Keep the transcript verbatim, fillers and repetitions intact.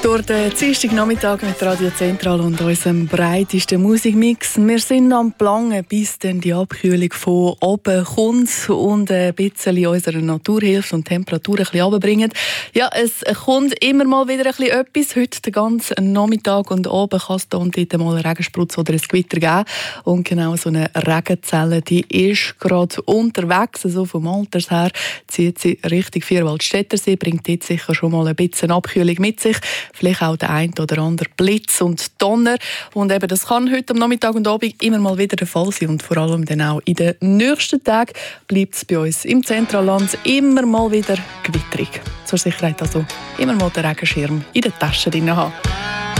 durch den Dienstagnachmittag mit Radio Zentral und unserem breitesten Musikmix. Wir sind am Plangen, bis dann die Abkühlung von oben kommt und ein bisschen unserer Natur hilft und die Temperatur ein bisschen runterbringt. Ja, es kommt immer mal wieder ein bisschen etwas. Heute den ganzen Nachmittag und oben kann es da und dort mal einen Regensprutz oder ein Gewitter geben. Und genau so eine Regenzelle, die ist gerade unterwegs. Also vom Alters her zieht sie Richtung Vierwaldstättersee, bringt dort sicher schon mal ein bisschen Abkühlung mit sich. Vielleicht auch der ein oder andere Blitz und Donner. Und eben, das kann heute am Nachmittag und Abend immer mal wieder der Fall sein. Und vor allem dann auch in den nächsten Tagen bleibt es bei uns im Zentralland immer mal wieder gewitterig. Zur Sicherheit also immer mal den Regenschirm in der Tasche drin haben.